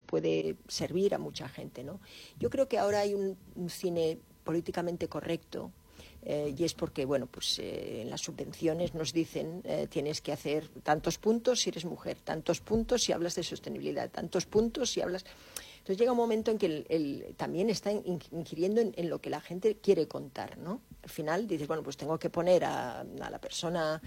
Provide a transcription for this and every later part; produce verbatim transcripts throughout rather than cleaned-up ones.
puede servir a mucha gente, ¿no? Yo creo que ahora hay un, un cine políticamente correcto, eh, y es porque, bueno, pues eh, en las subvenciones nos dicen eh, tienes que hacer tantos puntos si eres mujer, tantos puntos si hablas de sostenibilidad, tantos puntos si hablas... Entonces llega un momento en que el, el, también está ingiriendo en, en lo que la gente quiere contar, ¿no? Al final dices, bueno, pues tengo que poner a, a la persona,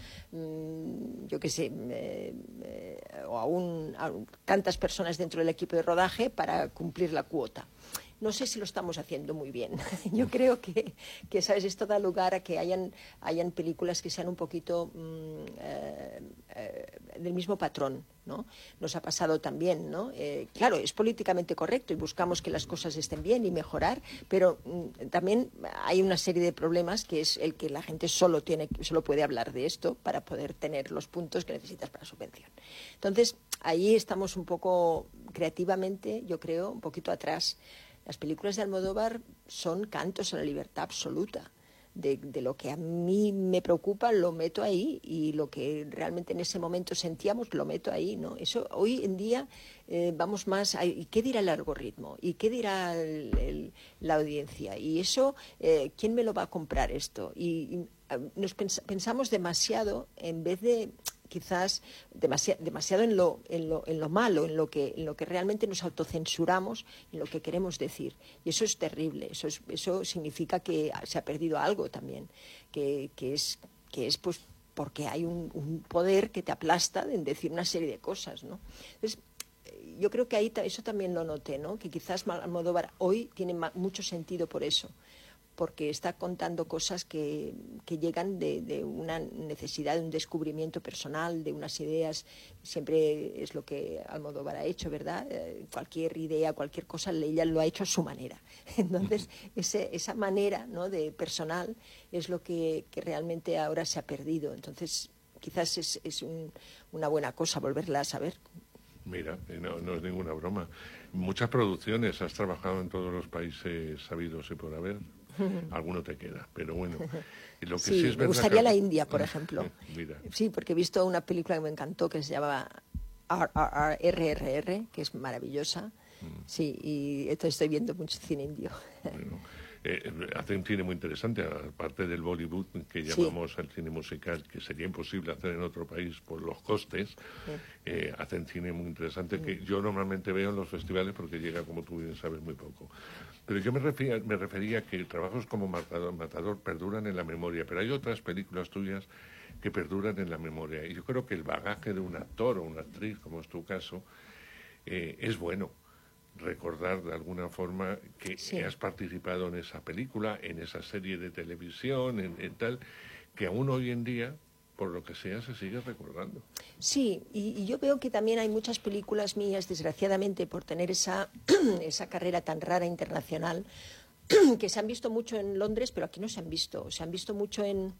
mmm, yo qué sé, eh, eh, o a, un, a tantas personas dentro del equipo de rodaje para cumplir la cuota. No sé si lo estamos haciendo muy bien. Yo creo que, que, ¿sabes? Esto da lugar a que hayan, hayan películas que sean un poquito mmm, eh, eh, del mismo patrón, ¿no? Nos ha pasado también, ¿no? Eh, claro, es políticamente correcto y buscamos que las cosas estén bien y mejorar, pero mmm, también hay una serie de problemas que es el que la gente solo, tiene, solo puede hablar de esto para poder tener los puntos que necesitas para la subvención. Entonces, ahí estamos un poco creativamente, yo creo, un poquito atrás. Las películas de Almodóvar son cantos a la libertad absoluta. De, de lo que a mí me preocupa lo meto ahí y lo que realmente en ese momento sentíamos lo meto ahí, ¿no? Eso hoy en día eh, vamos más a, ¿y qué dirá el algoritmo? ¿Y qué dirá el, el, la audiencia? Y eso, eh, ¿quién me lo va a comprar esto? Y, y nos pens pensamos demasiado en vez de... quizás demasiado, demasiado en, lo, en, lo, en lo malo, en lo, que, en lo que realmente nos autocensuramos, en lo que queremos decir. Y eso es terrible, eso, es, eso significa que se ha perdido algo también, que, que es, que es pues, porque hay un, un poder que te aplasta en decir una serie de cosas, ¿no? Entonces, yo creo que ahí eso también lo noté, ¿no? Que quizás Almodóvar hoy tiene mucho sentido por eso, porque está contando cosas que, que llegan de, de una necesidad, de un descubrimiento personal, de unas ideas. Siempre es lo que Almodóvar ha hecho, ¿verdad? Eh, cualquier idea, cualquier cosa, ella lo ha hecho a su manera. Entonces, ese, esa manera, ¿no?, de personal es lo que, que realmente ahora se ha perdido. Entonces, quizás es, es un, una buena cosa volverla a saber. Mira, no, no es ninguna broma. Muchas producciones, has trabajado en todos los países sabidos y por haber. Alguno te queda, pero bueno. Y lo que sí, sí es me gustaría que... la India, por ejemplo. Mira. Sí, porque he visto una película que me encantó que se llama R R R, que es maravillosa. Mm. Sí, y esto estoy viendo mucho cine indio. Bueno, eh, hace un cine muy interesante, aparte del Bollywood, que llamamos sí. el cine musical, que sería imposible hacer en otro país por los costes. Sí. Eh, hacen cine muy interesante que yo normalmente veo en los festivales porque llega, como tú bien sabes, muy poco. Pero yo me refería, me refería a que trabajos como Matador, Matador perduran en la memoria, pero hay otras películas tuyas que perduran en la memoria. Y yo creo que el bagaje de un actor o una actriz, como es tu caso, eh, es bueno recordar de alguna forma que sí. has participado en esa película, en esa serie de televisión, en, en tal, que aún hoy en día, por lo que sea, se sigue recordando. Sí, y, y yo veo que también hay muchas películas mías, desgraciadamente, por tener esa, esa carrera tan rara internacional, que se han visto mucho en Londres, pero aquí no se han visto. Se han visto mucho en,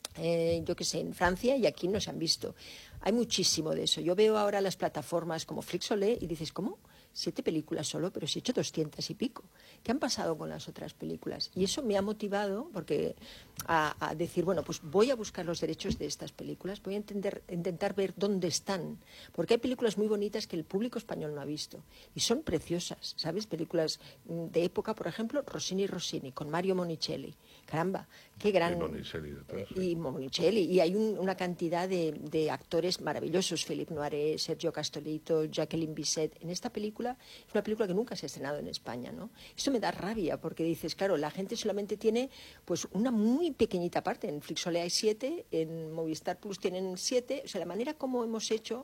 eh, yo qué sé, en Francia y aquí no se han visto. Hay muchísimo de eso. Yo veo ahora las plataformas como Flixolé y dices, ¿cómo? Siete películas solo, pero si he hecho doscientas y pico. ¿Qué han pasado con las otras películas? Y eso me ha motivado porque a, a decir, bueno, pues voy a buscar los derechos de estas películas, voy a entender, intentar ver dónde están, porque hay películas muy bonitas que el público español no ha visto y son preciosas, ¿sabes? Películas de época, por ejemplo, Rossini Rossini, con Mario Monicelli. Caramba, qué gran... Y Monicelli, detrás, eh, y Monicelli, y hay un, una cantidad de, de actores maravillosos, Philippe Noiret, Sergio Castolito, Jacqueline Bisset. En esta película, es una película que nunca se ha estrenado en España, ¿no? Eso me da rabia, porque dices, claro, la gente solamente tiene pues una muy pequeñita parte. En Flixolé hay siete, en Movistar Plus tienen siete. O sea, la manera como hemos hecho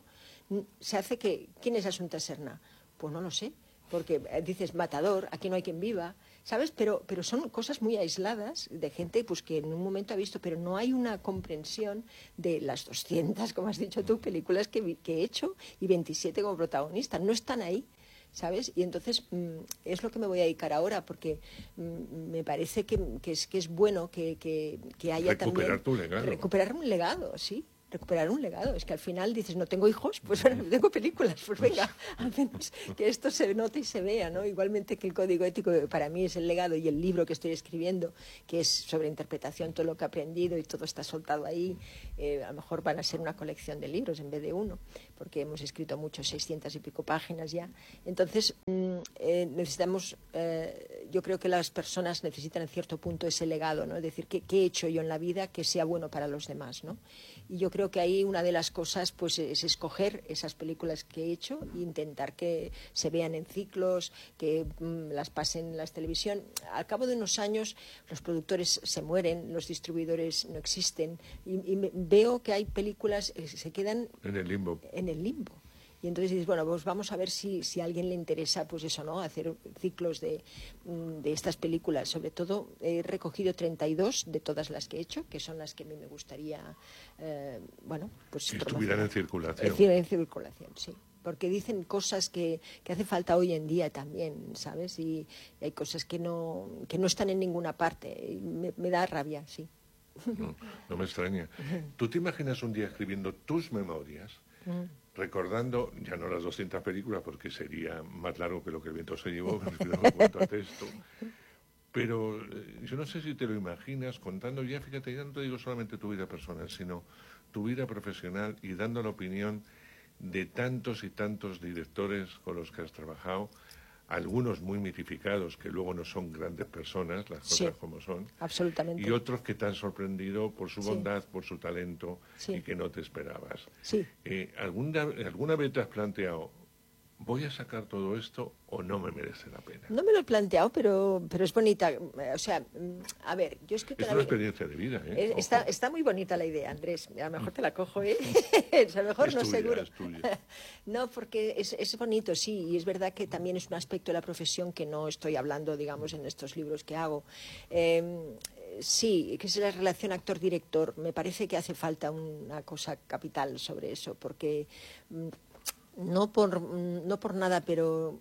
se hace que... ¿Quién es Asunta Serna? Pues no lo sé, porque dices Matador, aquí no hay quien viva, ¿sabes? Pero, pero son cosas muy aisladas de gente pues, que en un momento ha visto, pero no hay una comprensión de las doscientas, como has dicho tú, películas que, que he hecho y veintisiete como protagonista. No están ahí, ¿sabes? Y entonces mmm, es lo que me voy a dedicar ahora, porque mmm, me parece que, que, es, que es bueno que, que, que haya recuperar también... tu legado. Recuperar un legado, sí. recuperar un legado. Es que al final dices, no tengo hijos, pues bueno, tengo películas, pues venga, al menos que esto se note y se vea, ¿no? Igualmente que el código ético para mí es el legado, y el libro que estoy escribiendo, que es sobre interpretación, todo lo que he aprendido y todo está soltado ahí, eh, a lo mejor van a ser una colección de libros en vez de uno, porque hemos escrito muchos, seiscientas y pico páginas ya. Entonces, mm, eh, necesitamos, eh, yo creo que las personas necesitan en cierto punto ese legado, ¿no? Es decir, ¿qué, qué he hecho yo en la vida que sea bueno para los demás, ¿no? Y yo creo que ahí una de las cosas pues es escoger esas películas que he hecho e intentar que se vean en ciclos, que mm, las pasen en la televisión. Al cabo de unos años los productores se mueren, los distribuidores no existen, y, y me, veo que hay películas que se quedan en el limbo. En el limbo. Y entonces dices, bueno, pues vamos a ver si, si a alguien le interesa, pues eso, ¿no? Hacer ciclos de, de estas películas. Sobre todo, he recogido treinta y dos de todas las que he hecho, que son las que a mí me gustaría, eh, bueno, pues... Que estuvieran en circulación. En circulación, sí. Porque dicen cosas que, que hace falta hoy en día también, ¿sabes? Y, y hay cosas que no, que no están en ninguna parte. Y me, me da rabia, sí. No, no me extraña. ¿Tú te imaginas un día escribiendo tus memorias, recordando, ya no las doscientas películas, porque sería más largo que lo que el viento se llevó, cuanto a texto, pero eh, yo no sé si te lo imaginas contando ya, fíjate, ya no te digo solamente tu vida personal, sino tu vida profesional y dando la opinión de tantos y tantos directores con los que has trabajado, algunos muy mitificados, que luego no son grandes personas, las cosas sí, como son, absolutamente. Y otros que te han sorprendido por su bondad, sí. por su talento, sí. y que no te esperabas. Sí. Eh, ¿alguna, ¿Alguna vez te has planteado, voy a sacar todo esto o no me merece la pena? No me lo he planteado, pero, pero es bonita. O sea, a ver, yo es que... Es una experiencia de vida, ¿eh? Está, está muy bonita la idea, Andrés. A lo mejor te la cojo, ¿eh? A lo mejor es no, tuya, seguro. Es tuya. No, porque es, es bonito, sí, y es verdad que también es un aspecto de la profesión que no estoy hablando, digamos, en estos libros que hago. Eh, sí, que es la relación actor-director. Me parece que hace falta una cosa capital sobre eso, porque... No por, no por nada, pero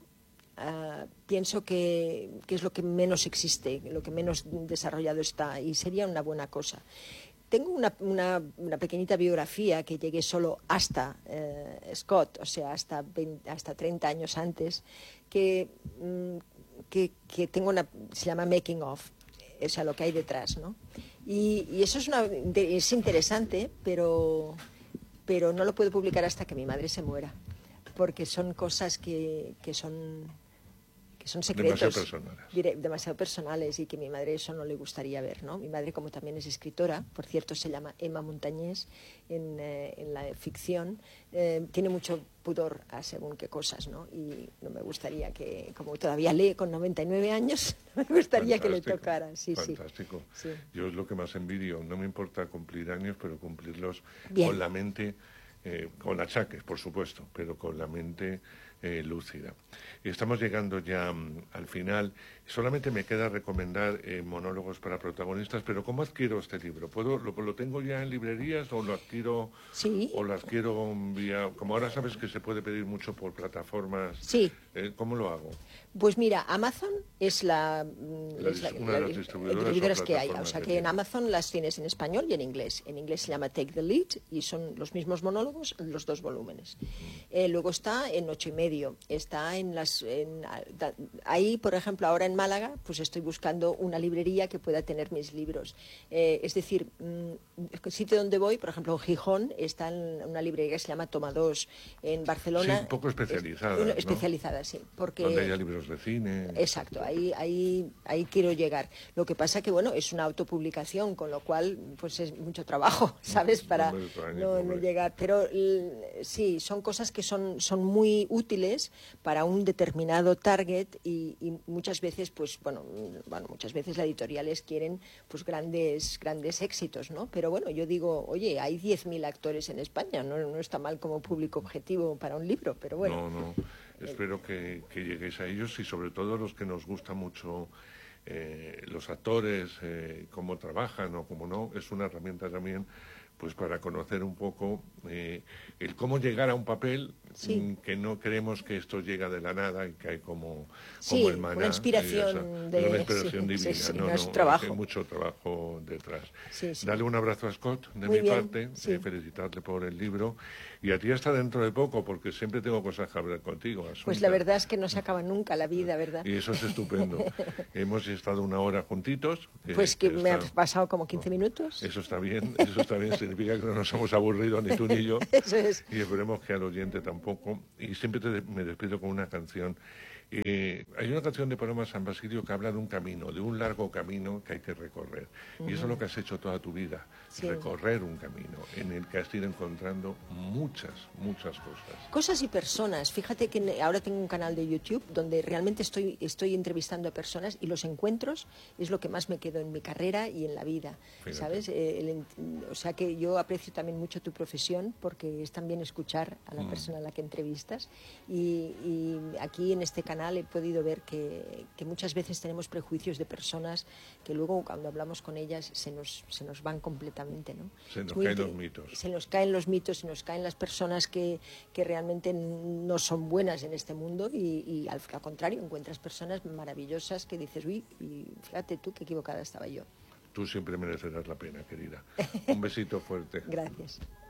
uh, pienso que, que es lo que menos existe, lo que menos desarrollado está, y sería una buena cosa. Tengo una, una, una pequeñita biografía que llegué solo hasta uh, Scott, o sea, hasta, veinte, hasta treinta años antes, que, um, que, que tengo una, se llama Making of, o sea, lo que hay detrás, ¿no? Y, y eso es, una, es interesante, pero, pero no lo puedo publicar hasta que mi madre se muera, porque son cosas que, que son que son secretos demasiado personales. Dire, demasiado personales y que a mi madre eso no le gustaría ver, ¿no? Mi madre, como también es escritora, por cierto, se llama Emma Montañés en, eh, en la ficción, eh, tiene mucho pudor a según qué cosas, ¿no? Y no me gustaría que, como todavía lee con noventa y nueve años, no me gustaría Fantástico. que le tocara. Sí, Fantástico. Sí. Yo es lo que más envidio. No me importa cumplir años, pero cumplirlos Bien. Con la mente... Eh, con achaques, por supuesto, pero con la mente eh, lúcida. Y estamos llegando ya um, al final. Solamente me queda recomendar eh, monólogos para protagonistas, pero ¿cómo adquiero este libro? ¿Puedo, lo, lo tengo ya en librerías o lo adquiero sí. o lo adquiero vía... Como ahora sabes que se puede pedir mucho por plataformas. Sí. Eh, ¿Cómo lo hago? Pues mira, Amazon es la, la, es la, una de las distribuidoras, distribuidoras que hay. O sea que en Amazon las tienes en español y en inglés. En inglés se llama Take the Lead y son los mismos monólogos en los dos volúmenes. Mm. Eh, luego está en ocho y medio. Está en las... En, ahí, por ejemplo, ahora en Málaga, pues estoy buscando una librería que pueda tener mis libros. Eh, es decir, el sitio donde voy, por ejemplo, en Gijón, está en una librería que se llama Toma dos. En Barcelona... Sí, un poco especializada, es, ¿no? Especializada, sí. Porque, donde haya libros de cine. Exacto, ahí, ahí, ahí quiero llegar. Lo que pasa que, bueno, es una autopublicación, con lo cual, pues es mucho trabajo, ¿sabes? Para no, no llegar. Pero sí, son cosas que son, son muy útiles para un determinado target y, y muchas veces, pues, bueno, bueno, muchas veces las editoriales quieren, pues, grandes, grandes éxitos, ¿no? Pero bueno, yo digo, oye, hay diez mil actores en España, no, no está mal como público objetivo para un libro, pero bueno. No, no. Espero que, que lleguéis a ellos y sobre todo los que nos gusta mucho eh, los actores, eh, cómo trabajan o cómo no, es una herramienta también pues para conocer un poco eh, el cómo llegar a un papel sí. que no creemos que esto llega de la nada y que hay como, sí, como el maná. Una inspiración, de, una inspiración sí, divina. Sí, sí, no, no, es no, trabajo. hay mucho trabajo detrás. Sí, sí. Dale un abrazo a Scott de Muy mi bien, parte, sí. eh, felicitarle por el libro. Y a ti hasta dentro de poco, porque siempre tengo cosas que hablar contigo, Asunta. Pues la verdad es que no se acaba nunca la vida, ¿verdad? Y eso es estupendo. Hemos estado una hora juntitos. Que, pues que, que me está... ha pasado como quince minutos. Eso está bien, eso está bien. Significa que no nos hemos aburrido ni tú ni yo. Eso es. Y esperemos que al oyente tampoco. Y siempre te, me despido con una canción. Eh, hay una canción de Paloma San Basilio que habla de un camino, de un largo camino que hay que recorrer. Uh-huh. Y eso es lo que has hecho toda tu vida, sí. Recorrer un camino en el que has ido encontrando muchas, muchas cosas. Cosas y personas. Fíjate que ahora tengo un canal de YouTube donde realmente estoy, estoy entrevistando a personas y los encuentros es lo que más me quedo en mi carrera y en la vida, Fíjate. ¿sabes? Eh, el, o sea que yo aprecio también mucho tu profesión porque es también escuchar a la mm. persona a la que entrevistas y, y aquí en este canal he podido ver que, que muchas veces tenemos prejuicios de personas que luego cuando hablamos con ellas se nos, se nos van completamente, ¿no? Se nos caen los mitos. Se nos caen los mitos, se nos caen las personas que, que realmente no son buenas en este mundo y, y al, al contrario, encuentras personas maravillosas que dices, uy, y fíjate tú qué equivocada estaba yo. Tú siempre merecerás la pena, querida. Un besito fuerte. Gracias.